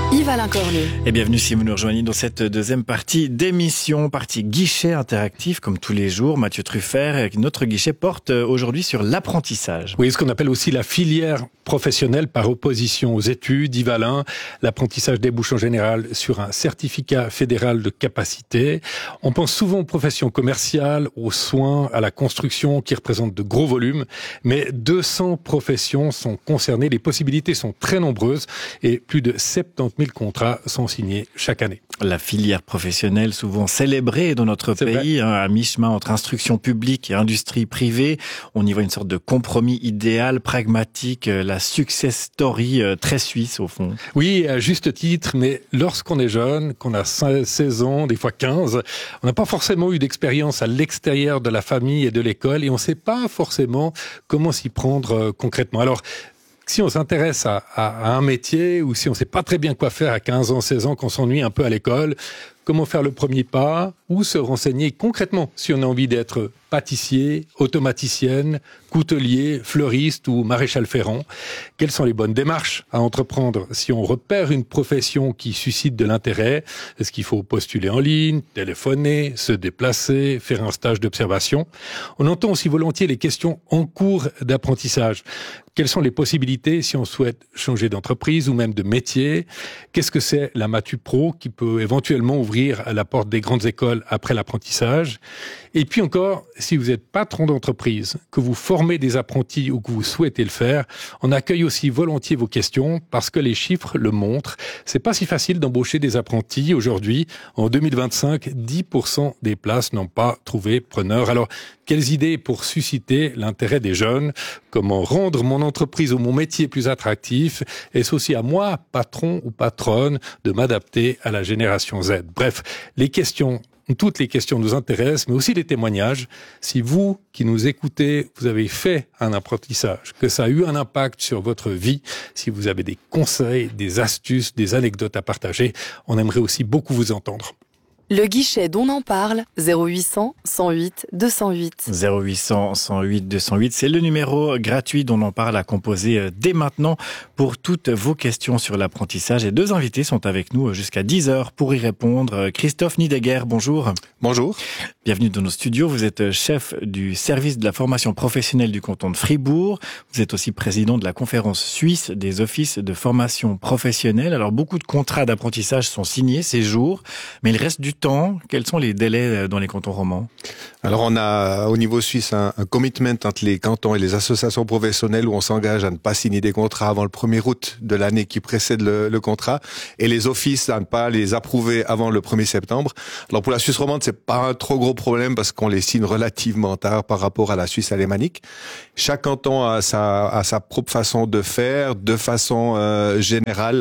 Yves-Alain Cornu. Et bienvenue si vous nous rejoignez dans cette deuxième partie d'émission, partie guichet interactif comme tous les jours. Mathieu Truffert, notre guichet porte aujourd'hui sur l'apprentissage. Oui, ce qu'on appelle aussi la filière professionnelle par opposition aux études. Yves-Alain, l'apprentissage débouche en général sur un certificat fédéral de capacité. On pense souvent aux professions commerciales, aux soins, à la construction qui représentent de gros volumes, mais 200 professions sont concernées. Les possibilités sont très nombreuses et plus de 70 000 contrats sont signés chaque année. La filière professionnelle, souvent célébrée dans notre pays, à mi-chemin entre instruction publique et industrie privée. On y voit une sorte de compromis idéal, pragmatique, la success story très suisse au fond. Oui, à juste titre, mais lorsqu'on est jeune, qu'on a 16 ans, des fois 15, on n'a pas forcément eu d'expérience à l'extérieur de la famille et de l'école et on ne sait pas forcément comment s'y prendre concrètement. Alors, si on s'intéresse à un métier ou si on ne sait pas très bien quoi faire à 15 ans, 16 ans, qu'on s'ennuie un peu à l'école, comment faire le premier pas ou se renseigner concrètement si on a envie d'être pâtissier, automaticienne, coutelier, fleuriste ou maréchal ferrant. Quelles sont les bonnes démarches à entreprendre si on repère une profession qui suscite de l'intérêt? Est-ce qu'il faut postuler en ligne, téléphoner, se déplacer, faire un stage d'observation? On entend aussi volontiers les questions en cours d'apprentissage. Quelles sont les possibilités si on souhaite changer d'entreprise ou même de métier? Qu'est-ce que c'est la Matu Pro qui peut éventuellement ouvrir la porte des grandes écoles après l'apprentissage? Et puis encore, si vous êtes patron d'entreprise, que vous formez des apprentis ou que vous souhaitez le faire, on accueille aussi volontiers vos questions parce que les chiffres le montrent. C'est pas si facile d'embaucher des apprentis. Aujourd'hui, en 2025, 10% des places n'ont pas trouvé preneur. Alors, quelles idées pour susciter l'intérêt des jeunes? Comment rendre mon entreprise ou mon métier plus attractif? Est-ce aussi à moi, patron ou patronne, de m'adapter à la génération Z? Bref, toutes les questions nous intéressent, mais aussi les témoignages. Si vous, qui nous écoutez, vous avez fait un apprentissage, que ça a eu un impact sur votre vie, si vous avez des conseils, des astuces, des anecdotes à partager, on aimerait aussi beaucoup vous entendre. Le guichet dont on parle, 0800 108 208. 0800 108 208, c'est le numéro gratuit dont on parle à composer dès maintenant pour toutes vos questions sur l'apprentissage. Et deux invités sont avec nous jusqu'à 10h pour y répondre. Christophe Nideguer, bonjour. Bonjour. Bienvenue dans nos studios. Vous êtes chef du service de la formation professionnelle du canton de Fribourg. Vous êtes aussi président de la conférence suisse des offices de formation professionnelle. Alors, beaucoup de contrats d'apprentissage sont signés ces jours, mais il reste du temps. Quels sont les délais dans les cantons romans? Alors, on a au niveau suisse un commitment entre les cantons et les associations professionnelles où on s'engage à ne pas signer des contrats avant le 1er août de l'année qui précède le contrat et les offices à ne pas les approuver avant le 1er septembre. Alors, pour la Suisse romande, c'est pas un trop gros problème parce qu'on les signe relativement tard par rapport à la Suisse alémanique. Chaque canton a sa propre façon de faire. De façon générale,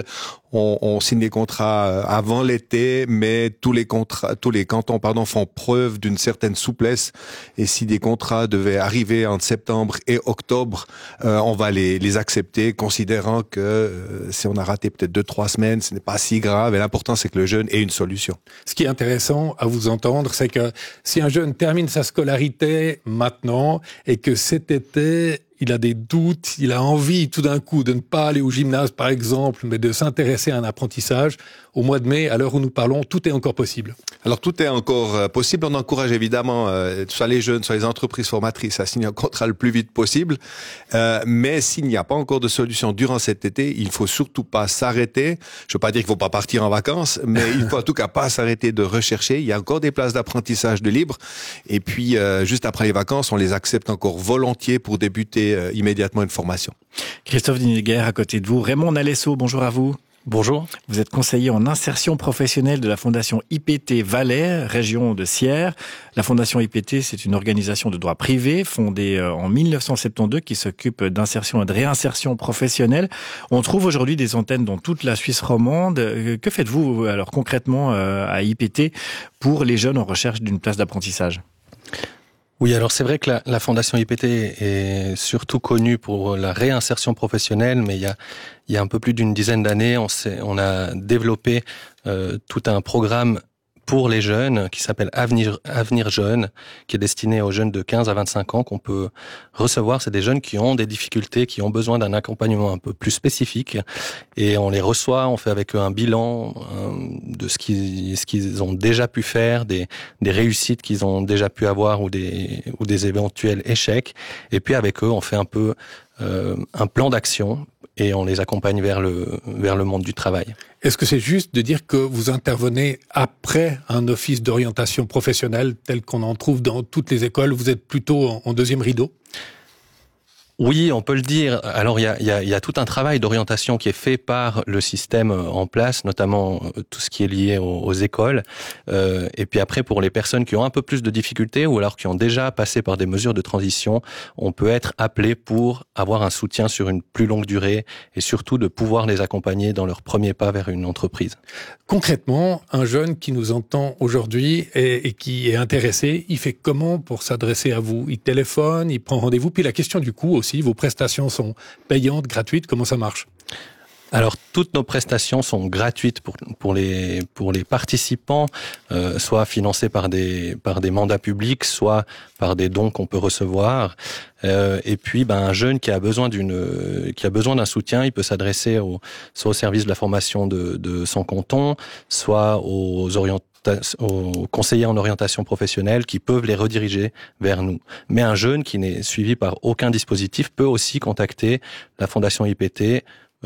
on signe des contrats avant l'été, mais tous les cantons font preuve d'une certaine souplesse. Et si des contrats devaient arriver entre septembre et octobre, on va les accepter, considérant que si on a raté peut-être 2-3 semaines, ce n'est pas si grave. Et l'important, c'est que le jeune ait une solution. Ce qui est intéressant à vous entendre, c'est que si un jeune termine sa scolarité maintenant et que cet été, il a des doutes, il a envie tout d'un coup de ne pas aller au gymnase par exemple, mais de s'intéresser à un apprentissage, au mois de mai, à l'heure où nous parlons, tout est encore possible. Alors tout est encore possible. On encourage évidemment soit les jeunes, soit les entreprises formatrices à signer un contrat le plus vite possible. Mais s'il n'y a pas encore de solution durant cet été, il faut surtout pas s'arrêter. Je veux pas dire qu'il faut pas partir en vacances, mais il faut en tout cas pas s'arrêter de rechercher. Il y a encore des places d'apprentissage de libre. Et puis juste après les vacances, on les accepte encore volontiers pour débuter immédiatement une formation. Christophe Nideguer à côté de vous. Raymond Nalesso, bonjour à vous. Bonjour. Vous êtes conseiller en insertion professionnelle de la Fondation IPT Valais, région de Sierre. La Fondation IPT, c'est une organisation de droit privé fondée en 1972 qui s'occupe d'insertion et de réinsertion professionnelle. On trouve aujourd'hui des antennes dans toute la Suisse romande. Que faites-vous alors concrètement à IPT pour les jeunes en recherche d'une place d'apprentissage ? Oui, alors c'est vrai que la Fondation IPT est surtout connue pour la réinsertion professionnelle, mais il y a un peu plus d'une dizaine d'années, on a développé tout un programme pour les jeunes qui s'appelle Avenir Jeune, qui est destiné aux jeunes de 15 à 25 ans qu'on peut recevoir. C'est des jeunes qui ont des difficultés, qui ont besoin d'un accompagnement un peu plus spécifique, et on les reçoit, on fait avec eux un bilan de ce qu'ils ont déjà pu faire, des réussites qu'ils ont déjà pu avoir ou des éventuels échecs, et puis avec eux on fait un peu un plan d'action et on les accompagne vers le monde du travail. Est-ce que c'est juste de dire que vous intervenez après un office d'orientation professionnelle tel qu'on en trouve dans toutes les écoles? Vous êtes plutôt en deuxième rideau? Oui, on peut le dire. Alors, il y a tout un travail d'orientation qui est fait par le système en place, notamment tout ce qui est lié aux écoles. Et puis après, pour les personnes qui ont un peu plus de difficultés ou alors qui ont déjà passé par des mesures de transition, on peut être appelé pour avoir un soutien sur une plus longue durée et surtout de pouvoir les accompagner dans leur premier pas vers une entreprise. Concrètement, un jeune qui nous entend aujourd'hui et qui est intéressé, il fait comment pour s'adresser à vous? Il téléphone, il prend rendez-vous? Puis la question du coût aussi, vos prestations sont payantes, gratuites, comment ça marche? Alors, toutes nos prestations sont gratuites pour les participants, soit financées par des mandats publics, soit par des dons qu'on peut recevoir. Et puis, un jeune qui a besoin d'un soutien, il peut s'adresser soit au service de la formation de son canton, soit aux conseillers en orientation professionnelle qui peuvent les rediriger vers nous. Mais un jeune qui n'est suivi par aucun dispositif peut aussi contacter la Fondation IPT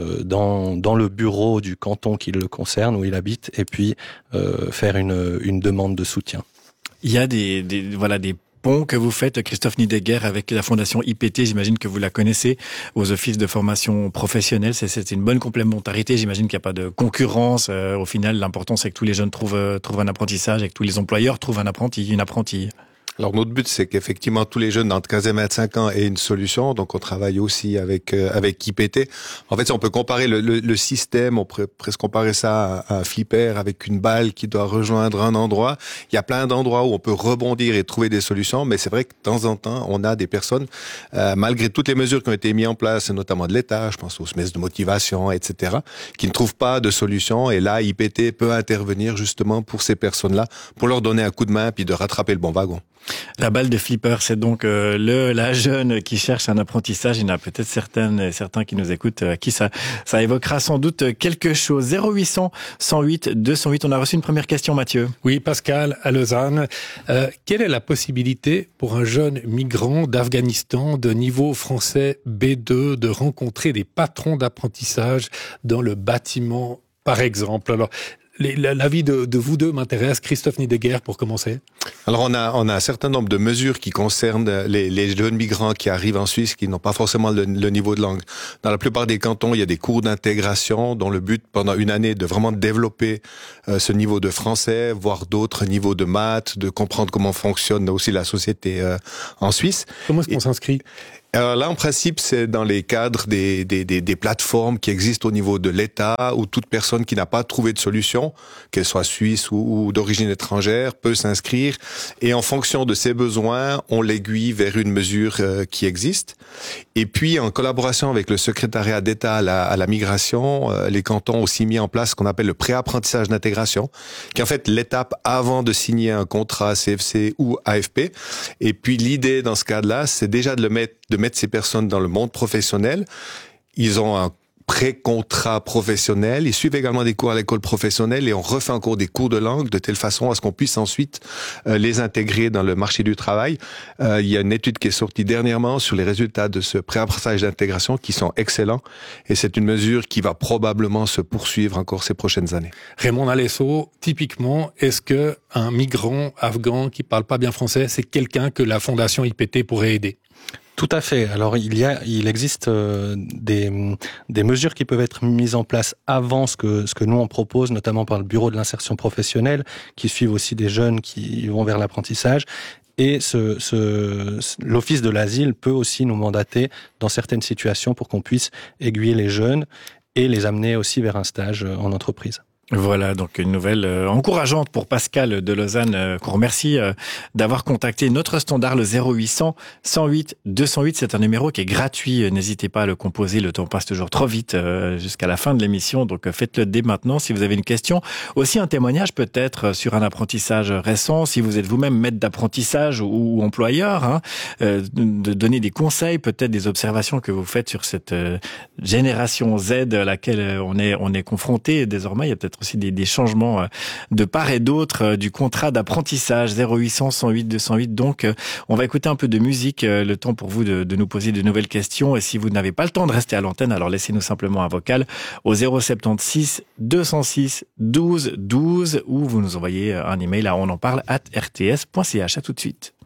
dans le bureau du canton qui le concerne, où il habite, et puis faire une demande de soutien. Il y a des ponts que vous faites, Christophe Nideguer, avec la Fondation IPT, j'imagine que vous la connaissez, aux offices de formation professionnelle. C'est une bonne complémentarité, j'imagine qu'il n'y a pas de concurrence. Au final, l'important, c'est que tous les jeunes trouvent un apprentissage et que tous les employeurs trouvent un apprenti, une apprentie. Alors notre but, c'est qu'effectivement tous les jeunes entre 15 et 25 ans aient une solution. Donc on travaille aussi avec IPT. En fait, on peut comparer le système, on pourrait presque comparer ça à un flipper avec une balle qui doit rejoindre un endroit. Il y a plein d'endroits où on peut rebondir et trouver des solutions, mais c'est vrai que de temps en temps, on a des personnes, malgré toutes les mesures qui ont été mises en place, notamment de l'État, je pense aux semestres de motivation, etc., qui ne trouvent pas de solution. Et là, IPT peut intervenir justement pour ces personnes-là, pour leur donner un coup de main puis de rattraper le bon wagon. La balle de flipper, c'est donc la jeune qui cherche un apprentissage. Il y en a peut-être certains qui nous écoutent, à qui ça évoquera sans doute quelque chose. 0800 108 208. On a reçu une première question, Mathieu. Oui, Pascal, à Lausanne. Quelle est la possibilité pour un jeune migrant d'Afghanistan de niveau français B2 de rencontrer des patrons d'apprentissage dans le bâtiment, par exemple? Alors, l'avis de vous deux m'intéresse. Christophe Nideguer, pour commencer. Alors on a un certain nombre de mesures qui concernent les jeunes migrants qui arrivent en Suisse, qui n'ont pas forcément le niveau de langue. Dans la plupart des cantons, il y a des cours d'intégration dont le but, pendant une année, de vraiment développer ce niveau de français, voire d'autres niveaux de maths, de comprendre comment fonctionne aussi la société en Suisse. Comment est-ce qu'on s'inscrit ? Alors là, en principe, c'est dans les cadres des plateformes qui existent au niveau de l'État, où toute personne qui n'a pas trouvé de solution, qu'elle soit suisse ou d'origine étrangère, peut s'inscrire. Et en fonction de ses besoins, on l'aiguille vers une mesure qui existe. Et puis, en collaboration avec le secrétariat d'État à la migration, les cantons ont aussi mis en place ce qu'on appelle le pré-apprentissage d'intégration, qui est en fait l'étape avant de signer un contrat CFC ou AFP. Et puis, l'idée dans ce cadre-là, c'est déjà de mettre ces personnes dans le monde professionnel. Ils ont un pré-contrat professionnel. Ils suivent également des cours à l'école professionnelle et on refait encore des cours de langue de telle façon à ce qu'on puisse ensuite les intégrer dans le marché du travail. Il y a une étude qui est sortie dernièrement sur les résultats de ce pré-apprentissage d'intégration qui sont excellents et c'est une mesure qui va probablement se poursuivre encore ces prochaines années. Raymond Nalesso, typiquement, est-ce que un migrant afghan qui parle pas bien français, c'est quelqu'un que la Fondation IPT pourrait aider ? Tout à fait. Alors il existe des mesures qui peuvent être mises en place avant ce que nous on propose, notamment par le bureau de l'insertion professionnelle, qui suivent aussi des jeunes qui vont vers l'apprentissage. Et l'office de l'asile peut aussi nous mandater dans certaines situations pour qu'on puisse aiguiller les jeunes et les amener aussi vers un stage en entreprise. Voilà, donc une nouvelle encourageante pour Pascal de Lausanne, qu'on remercie d'avoir contacté notre standard, le 0800 108 208. C'est un numéro qui est gratuit. N'hésitez pas à le composer. Le temps passe toujours trop vite jusqu'à la fin de l'émission. Donc faites-le dès maintenant si vous avez une question. Aussi un témoignage peut-être sur un apprentissage récent. Si vous êtes vous-même maître d'apprentissage ou employeur, de donner des conseils, peut-être des observations que vous faites sur cette génération Z à laquelle on est confronté désormais. Il y a peut-être aussi des changements de part et d'autre du contrat d'apprentissage. 0800 108 208. Donc, on va écouter un peu de musique, le temps pour vous de nous poser de nouvelles questions. Et si vous n'avez pas le temps de rester à l'antenne, alors laissez-nous simplement un vocal au 076 206 12 12 ou vous nous envoyez un email à onenparle@rts.ch. À tout de suite.